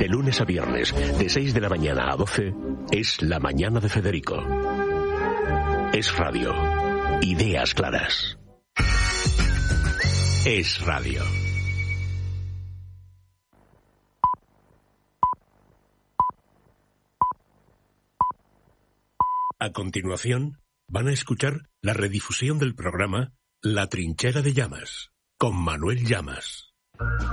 De lunes a viernes, de 6 de la mañana a 12, es La Mañana de Federico. Es radio. Ideas claras. Es radio. A continuación, van a escuchar la redifusión del programa La Trinchera de Llamas, con Manuel Llamas.